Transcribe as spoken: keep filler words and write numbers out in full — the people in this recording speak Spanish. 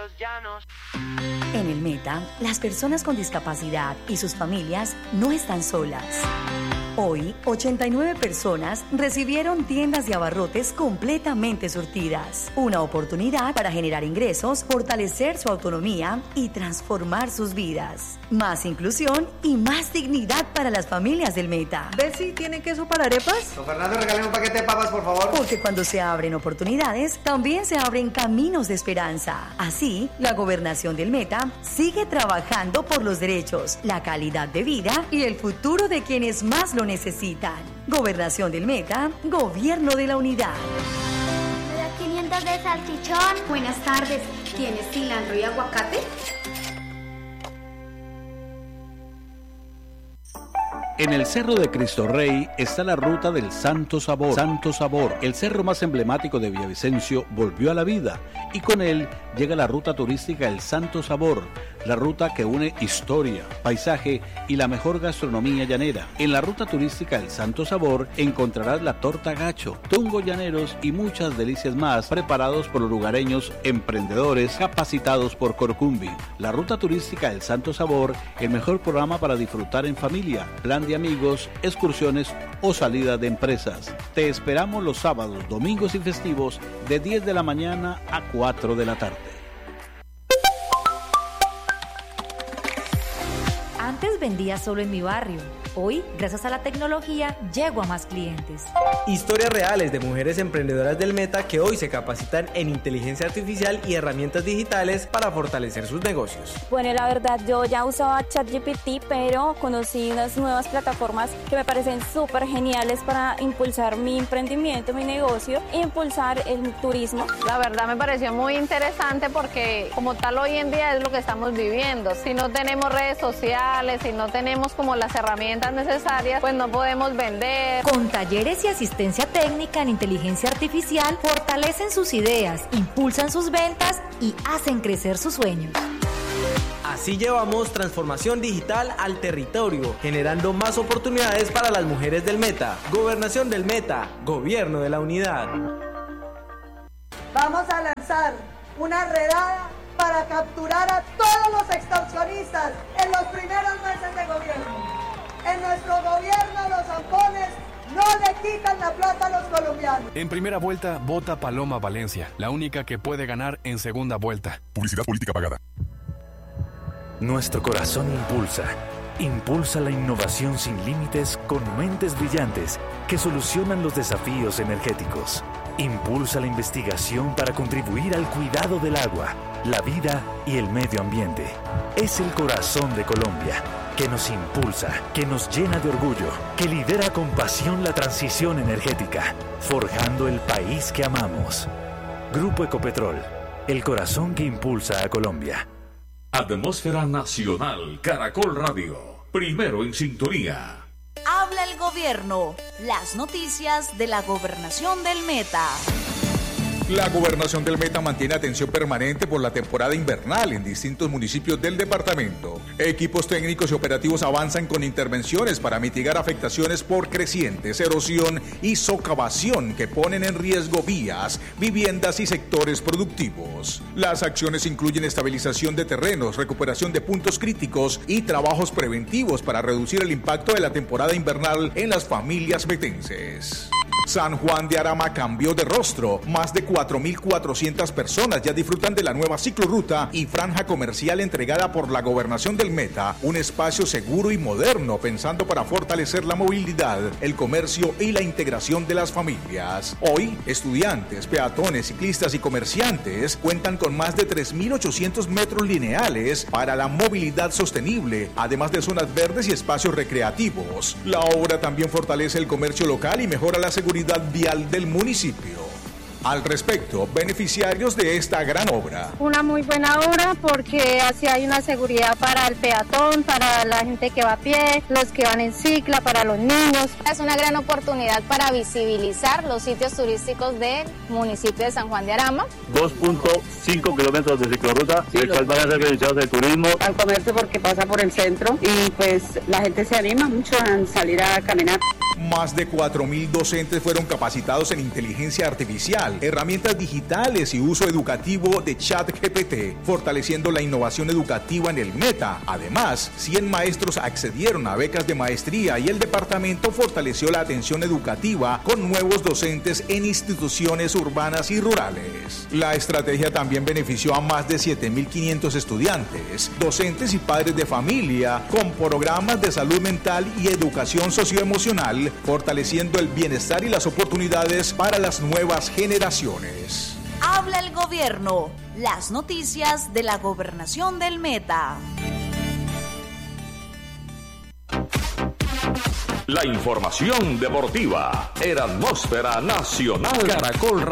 los llanos. En el Meta, las personas con discapacidad y sus familias no están solas. Hoy, ochenta y nueve personas recibieron tiendas de abarrotes completamente surtidas. Una oportunidad para generar ingresos, fortalecer su autonomía y transformar sus vidas. Más inclusión y más dignidad para las familias del Meta. ¿Ves si tienen queso para arepas? Don Fernando, regáleme un paquete de papas, por favor. Porque cuando se abren oportunidades, también se abren caminos de esperanza. Así, la gobernación del Meta sigue trabajando por los derechos, la calidad de vida y el futuro de quienes más lo necesitan. Gobernación del Meta, Gobierno de la Unidad. ¿Me da quinientos de salchichón? Buenas tardes. ¿Tienes cilantro y aguacate? En el Cerro de Cristo Rey está la ruta del Santo Sabor. Santo Sabor, el cerro más emblemático de Villavicencio, volvió a la vida y con él llega la ruta turística El Santo Sabor, la ruta que une historia, paisaje y la mejor gastronomía llanera. En la ruta turística El Santo Sabor encontrarás la torta gacho, tungos llaneros y muchas delicias más preparados por los lugareños emprendedores capacitados por Corcumbi. La ruta turística El Santo Sabor, el mejor programa para disfrutar en familia, plan de amigos, excursiones o salida de empresas. Te esperamos los sábados, domingos y festivos de diez de la mañana a cuatro de la tarde. Antes vendía solo en mi barrio. Hoy, gracias a la tecnología, llego a más clientes. Historias reales de mujeres emprendedoras del Meta que hoy se capacitan en inteligencia artificial y herramientas digitales para fortalecer sus negocios. Bueno, la verdad, yo ya usaba ChatGPT, pero conocí unas nuevas plataformas que me parecen súper geniales para impulsar mi emprendimiento, mi negocio, e impulsar el turismo. La verdad me pareció muy interesante porque como tal hoy en día es lo que estamos viviendo. Si no tenemos redes sociales, si no tenemos como las herramientas necesarias, pues no podemos vender. Con talleres y asistencia técnica en inteligencia artificial, fortalecen sus ideas, impulsan sus ventas y hacen crecer sus sueños. Así llevamos transformación digital al territorio, generando más oportunidades para las mujeres del Meta. Gobernación del Meta, Gobierno de la Unidad. Vamos a lanzar una redada para capturar a todos los extorsionistas en los primeros meses de gobierno. En nuestro gobierno los zampones no le quitan la plata a los colombianos. En primera vuelta, vota Paloma Valencia, la única que puede ganar en segunda vuelta. Publicidad política pagada. Nuestro corazón impulsa. Impulsa la innovación sin límites con mentes brillantes que solucionan los desafíos energéticos. Impulsa la investigación para contribuir al cuidado del agua, la vida y el medio ambiente. Es el corazón de Colombia, que nos impulsa, que nos llena de orgullo, que lidera con pasión la transición energética, forjando el país que amamos. Grupo Ecopetrol, el corazón que impulsa a Colombia. Atmósfera Nacional, Caracol Radio, primero en sintonía. Habla el gobierno, las noticias de la gobernación del Meta. La Gobernación del Meta mantiene atención permanente por la temporada invernal en distintos municipios del departamento. Equipos técnicos y operativos avanzan con intervenciones para mitigar afectaciones por crecientes, erosión y socavación que ponen en riesgo vías, viviendas y sectores productivos. Las acciones incluyen estabilización de terrenos, recuperación de puntos críticos y trabajos preventivos para reducir el impacto de la temporada invernal en las familias metenses. San Juan de Arama cambió de rostro. Más de cuatro mil cuatrocientas personas ya disfrutan de la nueva ciclorruta y franja comercial entregada por la Gobernación del Meta, un espacio seguro y moderno pensando para fortalecer la movilidad, el comercio y la integración de las familias. Hoy, estudiantes, peatones, ciclistas y comerciantes cuentan con más de tres mil ochocientos metros lineales para la movilidad sostenible, además de zonas verdes y espacios recreativos. La obra también fortalece el comercio local y mejora la seguridad vial del municipio. Al respecto, beneficiarios de esta gran obra. Una muy buena obra porque así hay una seguridad para el peatón, para la gente que va a pie, los que van en cicla, para los niños. Es una gran oportunidad para visibilizar los sitios turísticos del municipio de San Juan de Arama. dos punto cinco kilómetros de ciclorruta, sí, el cual van a ser beneficiados del turismo. Al comercio porque pasa por el centro y pues la gente se anima mucho a salir a caminar. Más de cuatro mil docentes fueron capacitados en inteligencia artificial, herramientas digitales y uso educativo de ChatGPT, fortaleciendo la innovación educativa en el Meta. Además, cien maestros accedieron a becas de maestría y el departamento fortaleció la atención educativa con nuevos docentes en instituciones urbanas y rurales. La estrategia también benefició a más de siete mil quinientos estudiantes, docentes y padres de familia con programas de salud mental y educación socioemocional, fortaleciendo el bienestar y las oportunidades para las nuevas generaciones. Habla el gobierno. Las noticias de la gobernación del Meta. La información deportiva en Atmósfera Nacional. Caracol Radio.